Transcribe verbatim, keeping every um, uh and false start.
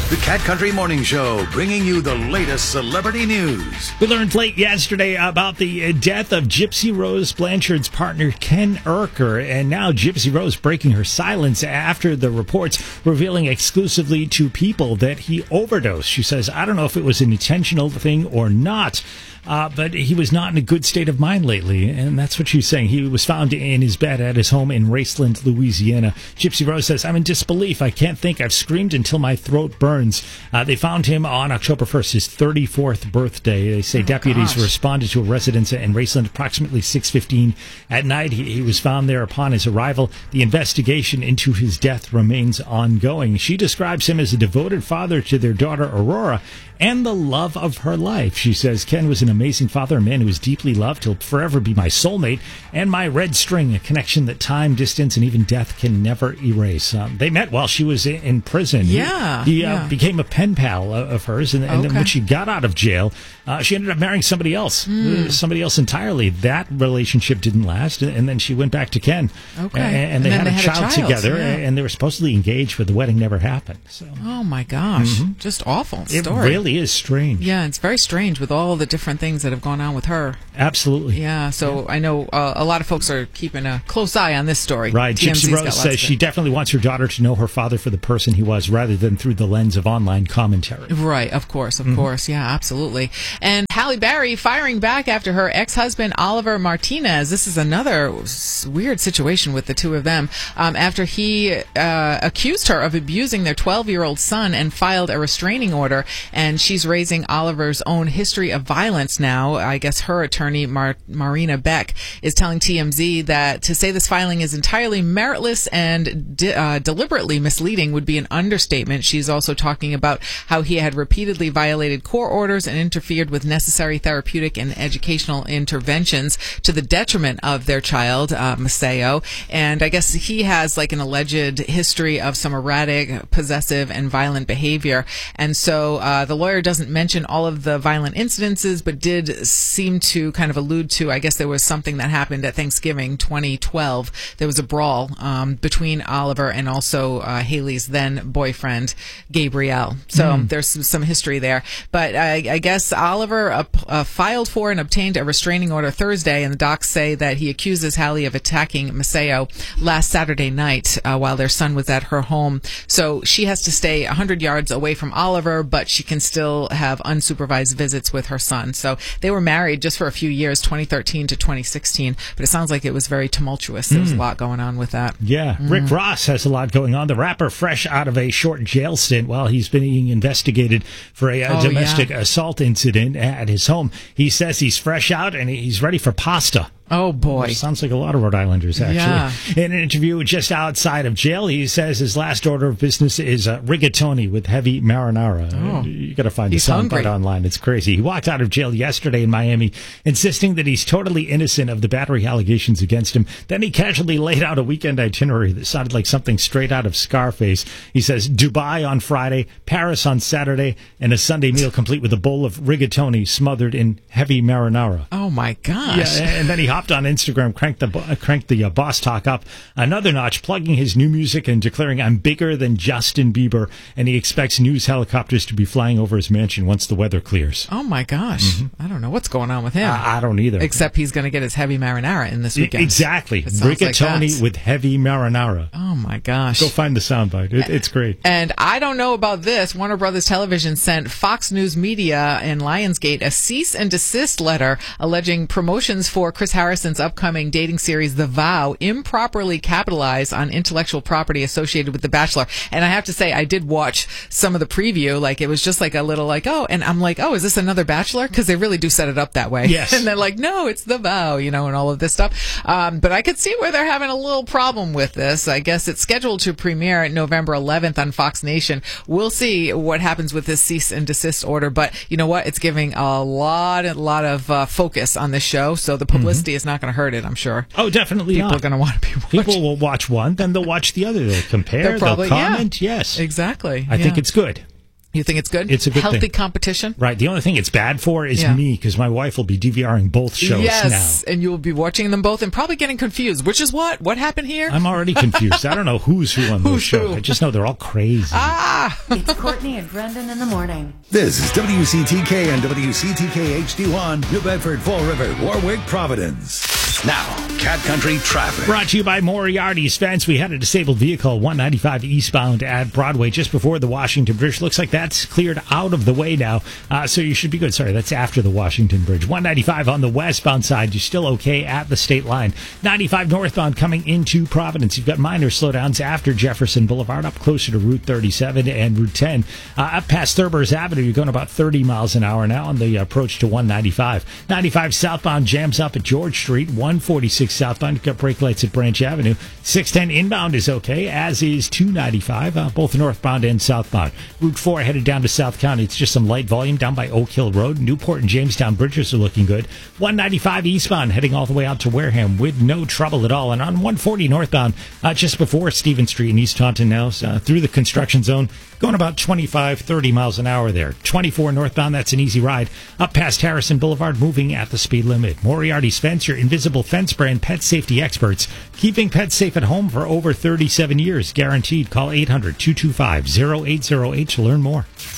The Cat Country Morning Show, bringing you the latest celebrity news. We learned late yesterday about the death of Gypsy Rose Blanchard's partner, Ken Urker, and now Gypsy Rose breaking her silence after the reports revealing exclusively to People that he overdosed. She says, I don't know if it was an intentional thing or not, uh, but he was not in a good state of mind lately, and that's what she's saying. He was found in his bed at his home in Raceland, Louisiana. Gypsy Rose says, I'm in disbelief. I can't think. I've screamed until my throat burns. Uh, they found him on October first, his thirty-fourth birthday. They say oh, deputies gosh. responded to a residence in Raceland approximately six fifteen at night. He, he was found there upon his arrival. The investigation into his death remains ongoing. She describes him as a devoted father to their daughter, Aurora, and the love of her life. She says, Ken was an amazing father, a man who was deeply loved. He'll forever be my soulmate and my red string, a connection that time, distance, and even death can never erase. Um, they met while she was in, in prison. Yeah. He, he yeah. Uh, became a pen pal of hers, and, and okay. then when she got out of jail, uh, she ended up marrying somebody else, mm. uh, somebody else entirely. That relationship didn't last, and then she went back to Ken. Okay. And, and they, and had, they a had child a child together, yeah. and they were supposedly engaged, but the wedding never happened. So. Oh, my gosh. Mm-hmm. Just awful It story. really is strange. Yeah, it's very strange with all the different things that have gone on with her. Absolutely. Yeah, so yeah. I know uh, a lot of folks are keeping a close eye on this story. Right. T M Z's Gypsy Rose says she definitely wants her daughter to know her father for the person he was rather than through the lens of online commentary. Right, of course, of mm-hmm. course. Yeah, absolutely. And Halle Berry firing back after her ex-husband, Oliver Martinez. This is another weird situation with the two of them. Um, after he uh, accused her of abusing their twelve-year-old son and filed a restraining order, and she's raising Oliver's own history of violence now. I guess her attorney, Mar- Marina Beck, is telling T M Z that to say this filing is entirely meritless and de- uh, deliberately misleading would be an understatement. She's also talking about how he had repeatedly violated court orders and interfered with necessary therapeutic and educational interventions to the detriment of their child, uh, Maceo. And I guess he has like an alleged history of some erratic, possessive, and violent behavior. And so uh, the lawyer doesn't mention all of the violent incidences, but did seem to kind of allude to, I guess there was something that happened at Thanksgiving twenty twelve. There was a brawl um, between Oliver and also uh, Haley's then boyfriend, Gabriel. So mm. there's some, some history there. But I, I guess Oliver uh, uh, filed for and obtained a restraining order Thursday, and the docs say that he accuses Halle of attacking Maceo last Saturday night uh, while their son was at her home. So she has to stay one hundred yards away from Oliver, but she can still have unsupervised visits with her son. So they were married just for a few years, twenty thirteen to twenty sixteen, but it sounds like it was very tumultuous. There was mm. a lot going on with that. Yeah. Mm. Rick Ross has a lot going on. The rapper, fresh out of a short jail stint while he's being investigated for a, a oh, domestic yeah. assault incident at his home. He says he's fresh out and he's ready for pasta. Oh, boy. Which sounds like a lot of Rhode Islanders, actually. Yeah. In an interview just outside of jail, he says his last order of business is uh, rigatoni with heavy marinara. Oh. You got to find He's the soundbite hungry. online. It's crazy. He walked out of jail yesterday in Miami, insisting that he's totally innocent of the battery allegations against him. Then he casually laid out a weekend itinerary that sounded like something straight out of Scarface. He says Dubai on Friday, Paris on Saturday, and a Sunday meal complete with a bowl of rigatoni smothered in heavy marinara. Oh, my gosh. Yeah, and then he hopped on Instagram, cranked the uh, cranked the uh, boss talk up another notch, plugging his new music and declaring, I'm bigger than Justin Bieber, and he expects news helicopters to be flying over his mansion once the weather clears. Oh, my gosh. Mm-hmm. I don't know what's going on with him. Uh, I don't either. Except he's going to get his heavy marinara in this weekend. Exactly. Rigatoni like with heavy marinara. Oh, my gosh. Go find the soundbite. It, it's great. And I don't know about this. Warner Brothers Television sent Fox News Media and Lionsgate a cease and desist letter alleging promotions for Chris Harrison's upcoming dating series, The Vow, improperly capitalized on intellectual property associated with The Bachelor. And I have to say, I did watch some of the preview. Like, it was just like a little like, oh, and I'm like, oh, is this another Bachelor? Because they really do set it up that way. Yes. And they're like, no, it's The Vow, you know, and all of this stuff. Um, but I could see where they're having a little problem with this. I guess it's scheduled to premiere November eleventh on Fox Nation. We'll see what happens with this cease and desist order. But you know what? It's giving a lot, a lot of uh, focus on this show. So the publicity mm-hmm. is not going to hurt it, I'm sure. Oh, definitely People not. are going to want to be watching. People will watch one, then they'll watch the other. They'll compare, They'll probably, they'll comment. Yeah, yes. Exactly. I yeah. think it's good. You think it's good? It's a good Healthy thing. competition? Right. The only thing it's bad for is Yeah. me, because my wife will be DVRing both shows yes, now. and you will be watching them both and probably getting confused. Which is what? What happened here? I'm already confused. I don't know who's who on those Who's shows. who? I just know they're all crazy. Ah, Ah. It's Courtney and Brendan in the morning. This is W C T K and W C T K H D one, New Bedford, Fall River, Warwick, Providence. Now, Cat Country traffic. Brought to you by Moriarty's Fence. We had a disabled vehicle, one ninety-five eastbound at Broadway, just before the Washington Bridge. Looks like that's cleared out of the way now, uh, so you should be good. Sorry, that's after the Washington Bridge. one ninety-five on the westbound side, you're still okay at the state line. ninety-five northbound coming into Providence. You've got minor slowdowns after Jefferson Boulevard, up closer to Route thirty-seven and Route ten. Uh, up past Thurbers Avenue, you're going about thirty miles an hour now on the approach to one ninety-five. ninety-five southbound jams up at George Street. one forty-six southbound, you've got brake lights at Branch Avenue. six ten inbound is okay, as is two ninety-five, uh, both northbound and southbound. Route four headed down to South County. It's just some light volume down by Oak Hill Road. Newport and Jamestown bridges are looking good. one ninety-five eastbound heading all the way out to Wareham with no trouble at all. And on one forty northbound, uh, just before Stevens Street in East Taunton now, uh, through the construction zone, going about twenty-five, thirty miles an hour there. twenty-four northbound, that's an easy ride. Up past Harrison Boulevard, moving at the speed limit. Moriarty's Fence, your invisible fence brand pet safety experts. Keeping pets safe at home for over thirty-seven years. Guaranteed. Call eight hundred, two two five, oh eight oh eight to learn more.